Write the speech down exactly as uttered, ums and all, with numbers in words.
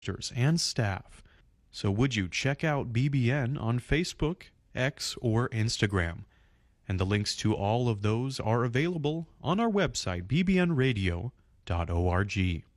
and staff. So would you check out B B N on Facebook, X, or Instagram? And the links to all of those are available on our website, b b n radio dot org.